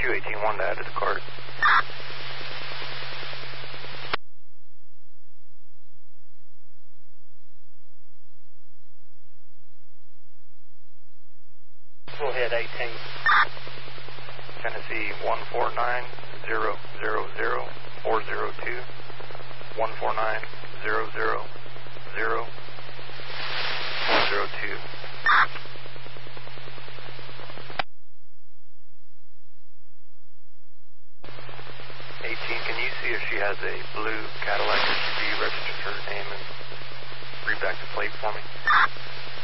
218, wanted to add to the card. We'll hit 18. Tennessee 149-000-402. 149-000-402. 18, can you see if she has a blue Cadillac SUV registered to her name and read back the plate for me?